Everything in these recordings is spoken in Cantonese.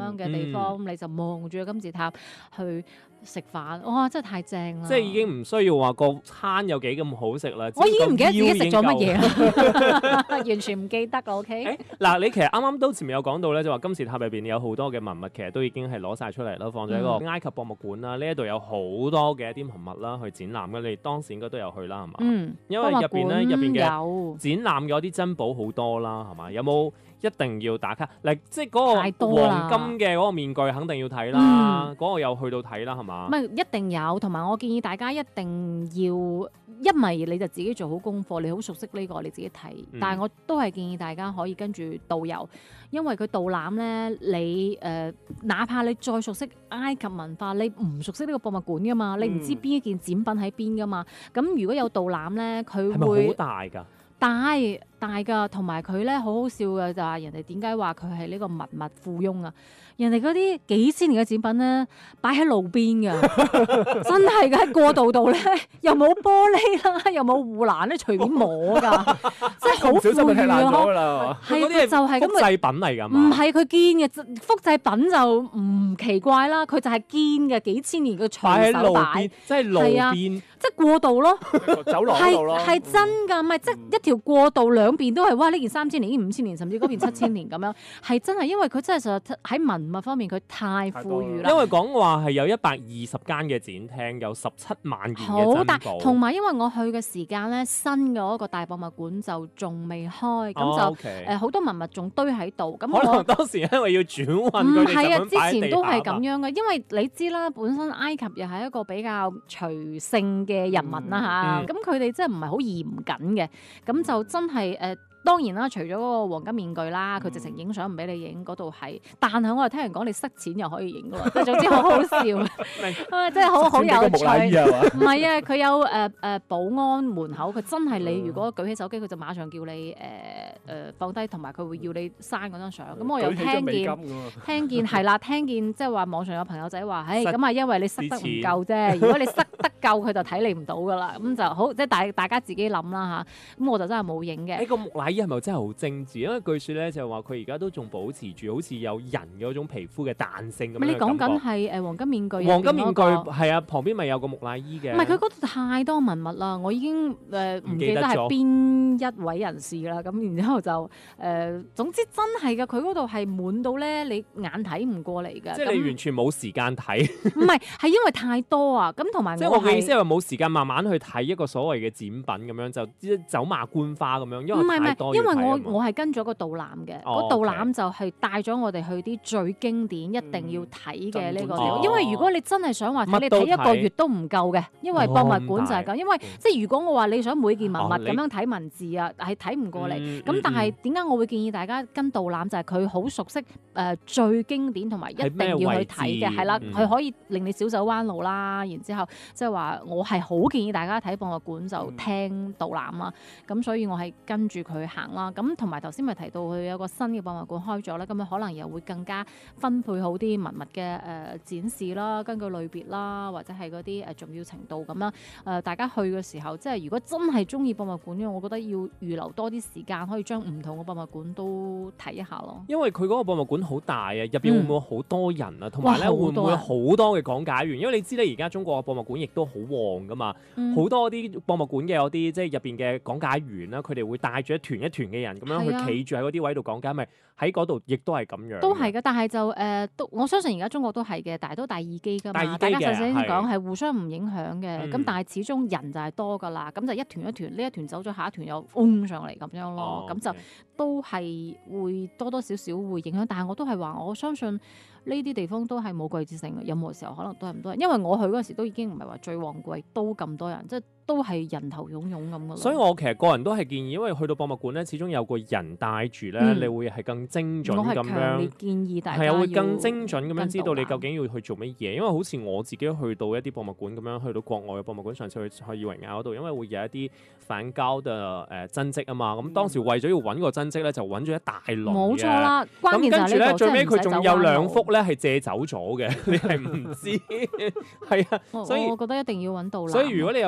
樣嘅地方，你就望住個金字塔去食飯，哇！真係太正啦！ 即係已經唔需要話個餐有幾咁好食啦。 我已經唔記得自己食咗乜嘢。 嘢啦，完全唔記得啦。OK。 嗱，你其實啱啱都前面有講到咧，就話金字塔入邊有好多嘅文物，其實都已經係攞晒出嚟啦，放咗喺個埃及博物館啦。呢一度有好多嘅一啲文物啦，去展覽嘅。你當時應該都有去啦，係嘛？因為入邊嘅展覽有啲珍寶好多啦，係嘛？有冇一定要打卡？嗱，即係嗰個黃金嘅嗰個面具肯定要睇啦，嗰個又去到睇啦，係嘛？ 唔係一定有，同埋我建議大家一定要，一咪你就自己做好功課，你好熟悉呢個你自己睇。但係我都係建議大家可以跟住導遊，因為佢導覽咧，你哪怕你再熟悉埃及文化，你唔熟悉呢個博物館噶嘛，你唔知邊一件展品喺邊噶嘛。咁如果有導覽咧，佢會好大㗎。 大㗎，同埋佢咧好好笑嘅就係人哋點解話佢係呢個文物富翁啊？人哋嗰啲幾千年嘅展品咧擺喺路邊㗎，真係嘅喺過道度咧，又冇玻璃啦，又冇護欄咧，隨便摸㗎，真係好富裕啊！係嗰啲就係咁複製品嚟㗎嘛？ 唔係佢堅嘅，複製品就唔奇怪啦。佢就係堅嘅，幾千年嘅隨手擺， 即係路邊， 即係過道咯， 走廊嗰度咯， 係真㗎，唔係即係一條過道兩邊都係哇！呢件3000年，呢件5000年，甚至嗰邊7000年咁樣，係真係因為佢真係實在喺文物方面佢太富裕啦。 因為講話係有120間嘅展廳，有17萬件嘅珍寶。 同埋因為我去嘅時間咧，新嘅嗰個大博物館就仲未開，咁就好多文物仲堆喺度。咁可能當時因為要轉運佢哋唔係啊，之前都係咁樣嘅，因為你知啦，本身埃及又係一個比較隨性嘅人民啦嚇，咁佢哋真係唔係好嚴謹嘅，咁就真係當然啦，除咗嗰個黃金面具啦，佢直情影相唔俾你影嗰度係，但係我又聽人講你塞錢又可以影㗎喎，即係總之好好笑，真係好有趣。唔係啊，佢有保安門口，佢真係你如果舉起手機，佢就馬上叫你放低，同埋佢會要你刪嗰張相。咁我又聽見係啦，聽見即係話網上有朋友仔話，咁啊因為你塞得唔夠啫，如果你塞得夠，佢就睇你唔到㗎啦。咁就好，即係大家自己諗啦嚇。咁我就真係冇影嘅。 呢個木乃伊係咪真係好精緻？因為據説咧就係話佢而家都仲保持住好似有人嘅嗰種皮膚嘅彈性咁樣嘅感覺。 你講緊係黃金面具？ 黃金面具係啊，旁邊咪有個木乃伊嘅。 唔係佢嗰度太多文物啦，我已經唔記得係邊一位人士啦。咁然之後就總之真係嘅，佢嗰度係滿到咧，你眼睇唔過嚟嘅。 即係你完全冇時間睇。 唔係，係因為太多啊！咁同埋即係我嘅意思係話冇時間慢慢去睇一個所謂嘅展品咁樣，就走馬觀花咁樣，因為太多。 因為我係跟咗個導覽嘅，個導覽就係帶咗我哋去啲最經典一定要睇嘅呢個地方。因為如果你真係想話睇，你睇1個月都唔夠嘅，因為博物館就係咁。因為即係如果我話你想每件文物咁樣睇文字啊，係睇唔過嚟。咁但係點解我會建議大家跟導覽？就係佢好熟悉最經典同埋一定要去睇嘅，係啦，佢可以令你小手彎路啦。然之後即係話我係好建議大家睇博物館就聽導覽啦。咁所以我係跟住佢行啦。咁同埋頭先咪提到佢有個新嘅博物館開咗咧，咁樣可能又會更加分配好啲文物嘅展示啦，根據類別啦，或者係嗰啲重要程度咁樣。大家去嘅時候，即係如果真係中意博物館嘅，我覺得要預留多啲時間，可以將唔同嘅博物館都睇一下咯。因為佢嗰個博物館好大啊，入邊會唔會好多人啊？同埋咧會唔會好多嘅講解員？因為你知咧，而家中國嘅博物館亦都好旺噶嘛，好多啲博物館嘅有啲即係入邊嘅講解員啦，佢哋會帶住一團嘅人咁樣去企住喺嗰啲位度講解，咪喺嗰度亦都係咁樣。 都係嘅，但係就我相信而家中國都係嘅，但係都戴耳機㗎嘛。大家首先講係互相唔影響嘅，咁但係始終人就係多㗎啦，咁就一團一團，呢一團走咗，下一團又嗡上嚟咁樣咯，咁就都係會多多少少會影響。但係我都係話，我相信呢啲地方都係冇季節性嘅，任何時候可能都係咁多人。因為我去嗰時都已經唔係話最旺季都咁多人，即係都係人頭湧湧咁㗎啦。 所以我其實個人都係建議，因為去到博物館咧，始終有個人帶住咧，你會係更精準咁樣。我係強烈建議大家係會更精準咁樣知道你究竟要去做乜嘢。因為好似我自己去到一啲博物館咁樣，去到國外嘅博物館，上次去爾維亞嗰度，因為會有一啲梵高嘅真跡啊嘛。咁當時為咗要揾個真跡咧，就揾咗一大輪嘅。冇錯啦，關鍵就係呢個。咁跟住咧，最尾佢仲有2幅咧係借走咗嘅，你係唔知。係啊，所以我覺得一定要揾導覽。 所以如果你有個導覽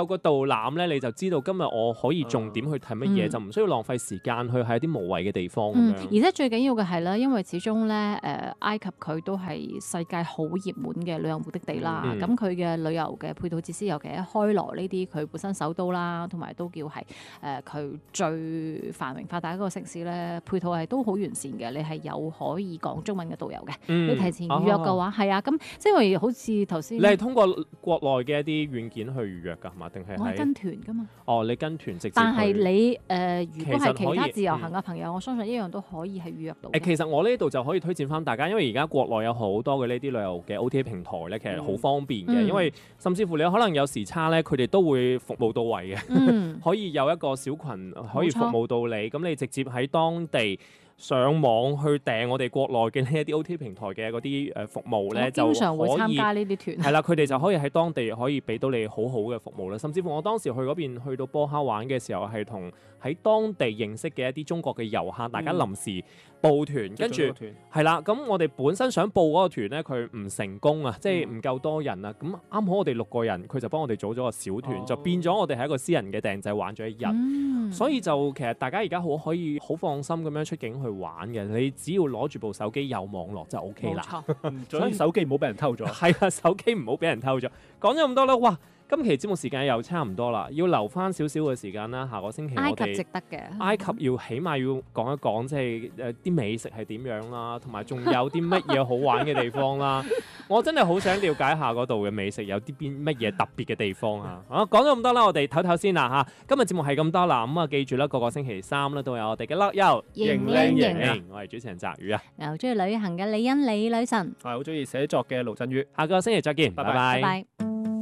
覽咧，你就知道今日我可以重點去睇乜嘢，就唔需要浪費時間去喺一啲無謂嘅地方咁樣。 而且最緊要嘅係咧，因為始終咧埃及佢都係世界好熱門嘅旅遊目的地啦。咁佢嘅旅遊嘅配套設施，尤其喺開羅呢啲佢本身首都啦，同埋都叫係佢最繁榮發達一個城市咧，配套係都好完善嘅。你係有可以講中文嘅導遊嘅，你提前預約嘅話係啊。咁即係好似頭先， 你係通過國內嘅一啲軟件去預約㗎係嘛？定係我係跟團㗎嘛？ 哦，你跟團直接。 但係你如果係其他自由行嘅朋友，我相信一樣都可以係預約到。 其實我呢度就可以推薦翻大家，因為而家國內有好多嘅呢啲旅遊嘅 OTA 平台咧，其實好方便嘅，因為甚至乎你可能有時差咧，佢哋都會服務到位嘅，可以有一個小群可以服務到你，咁你直接喺當地上網去訂我哋國內嘅呢一啲 OTA 平台嘅嗰啲服務咧，就經常會參加呢啲團。 係啦，佢哋就可以喺當地可以俾到你好好嘅服務啦。甚至乎我當時去嗰邊去到波哈玩嘅時候，係同喺當地認識嘅一啲中國嘅遊客，大家臨時報團，跟住係啦。咁我哋本身想報嗰個團咧，佢唔成功啊，即係唔夠多人啊。咁啱好我哋6個人，佢就幫我哋組咗個小團，就變咗我哋係一個私人嘅訂製玩咗一日。所以就其實大家而家可以好放心咁樣出境去玩嘅，你只要攞住部手機有網絡就 OK 啦。 所以手機唔好俾人偷咗。 係啊，手機唔好俾人偷咗。講咗咁多啦，哇！今期節目時間又差唔多啦，要留翻少少嘅時間啦。下個星期我哋埃及值得嘅， 埃及要起碼要講一講，即係啲美食係點樣啦，同埋仲有啲乜嘢好玩嘅地方啦。我真係好想了解下嗰度嘅美食有啲乜嘢特別嘅地方啊！講咗咁多啦，我哋唞唞先啦嚇。今日節目係咁多啦，咁啊記住啦，個星期三咧都有我哋嘅甩優型靚型， 我係主持人澤宇啊。 又中意旅行嘅李欣李女神， 我係好中意寫作嘅盧振宇。 下個星期再見，拜拜。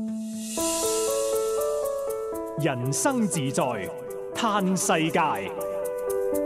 人生自在嘆世界。